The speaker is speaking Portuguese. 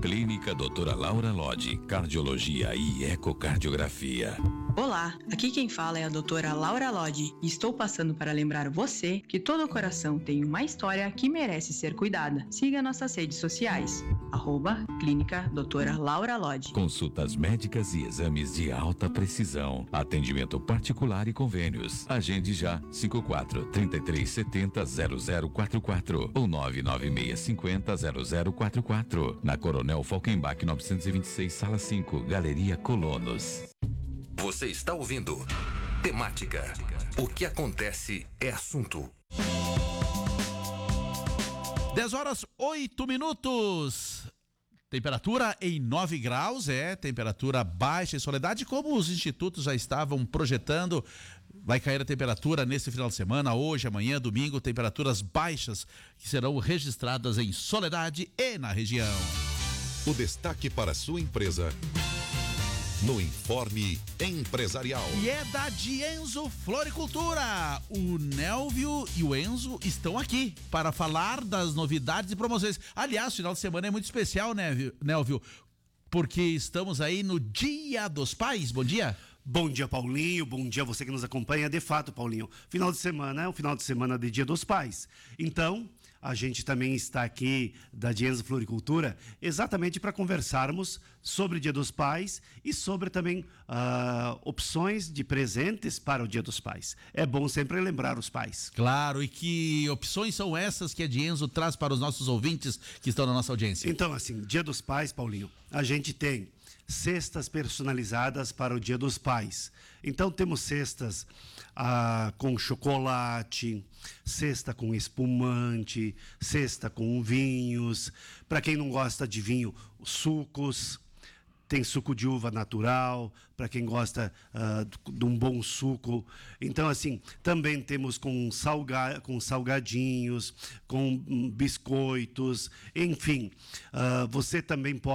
Clínica Doutora Laura Lodge, Cardiologia e Ecocardiografia. Olá, aqui quem fala é a doutora Laura Lodge e estou passando para lembrar você que todo coração tem uma história que merece ser cuidada. Siga nossas redes sociais, @Clínica Doutora Laura Lodge. Consultas médicas e exames de alta precisão. Atendimento particular e convênios. Agende já 54-3370-0044 ou 99650-0044. Na Coronel Falkenbach 926, Sala 5, Galeria Colonos. Você está ouvindo Temática. O que acontece é assunto. 10h08. Temperatura em 9 graus, temperatura baixa em Soledade, como os institutos já estavam projetando. Vai cair a temperatura nesse final de semana, hoje, amanhã, domingo, temperaturas baixas que serão registradas em Soledade e na região. O destaque para sua empresa no Informe Empresarial. E é da Dienzo Floricultura. O Nélvio e o Enzo estão aqui para falar das novidades e promoções. Aliás, o final de semana é muito especial, Nélvio, porque estamos aí no Dia dos Pais. Bom dia. Bom dia, Paulinho. Bom dia a você que nos acompanha. De fato, Paulinho, final de semana é um final de semana de Dia dos Pais. Então, a gente também está aqui da Dienzo Floricultura exatamente para conversarmos sobre o Dia dos Pais e sobre também opções de presentes para o Dia dos Pais. É bom sempre lembrar os pais. Claro, e que opções são essas que a Dienzo traz para os nossos ouvintes que estão na nossa audiência? Então, assim, Dia dos Pais, Paulinho, a gente tem cestas personalizadas para o Dia dos Pais. Então temos cestas com chocolate, cesta com espumante, cesta com vinhos. Para quem não gosta de vinho, sucos. Tem suco de uva natural, para quem gosta de um bom suco. Então, assim, também temos com salgadinhos, com biscoitos, enfim. Você também pode